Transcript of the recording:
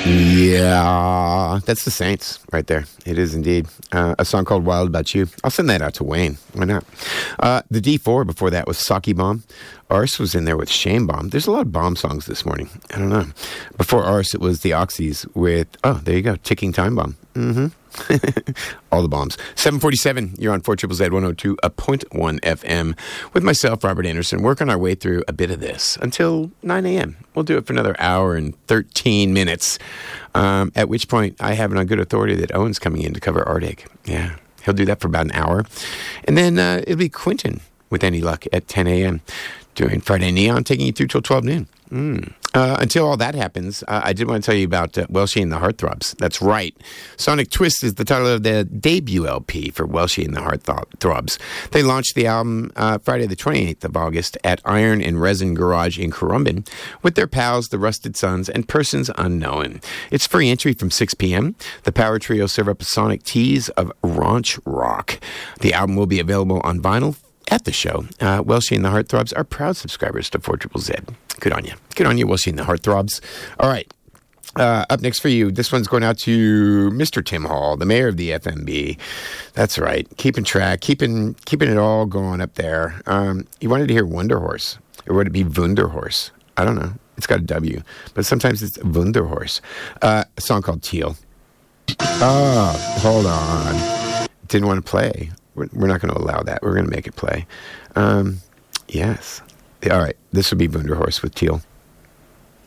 Yeah, that's the Saints right there. It is indeed. A song called Wild About You. I'll send that out to Wayne. Why not? The D4 before that was Saki Bomb. Arse was in there with Shame Bomb. There's a lot of bomb songs this morning. I don't know. Before Arse, it was the Oxys with, oh, there you go, Ticking Time Bomb. Mm-hmm. All the bombs. 747, you're on 4ZZZ 102.1 FM with myself, Robert Anderson, working our way through a bit of this until 9 a.m. We'll do it for another hour and 13 minutes, at which point I have it on good authority that Owen's coming in to cover Arctic. Yeah, he'll do that for about an hour. And then it'll be Quentin, with any luck, at 10 a.m. doing Friday Neon, taking you through till 12 noon. Until all that happens, I did want to tell you about Welshie and the Heartthrobs. That's right. Sonic Twist is the title of the debut LP for Welshie and the Heartthrobs. They launched the album Friday the 28th of August at Iron and Resin Garage in Currumbin with their pals, the Rusted Sons, and Persons Unknown. It's free entry from 6 p.m. The Power Trio serve up a sonic tease of raunch rock. The album will be available on vinyl at the show. Welshie and the Heartthrobs are proud subscribers to 4ZZZ. Good on you. Good on you, Welshie and the Heartthrobs. All right. Up next for you, this one's going out to Mr. Tim Hall, the mayor of the FMB. That's right. Keeping track, keeping it all going up there. He wanted to hear Wunderhorse. Or would it be Wunderhorse? I don't know. It's got a W. But sometimes it's Wunderhorse. A song called Teal. Oh, hold on. Didn't want to play. We're not going to allow that. We're going to make it play. Yes. All right. This would be Wunderhorse with Teal.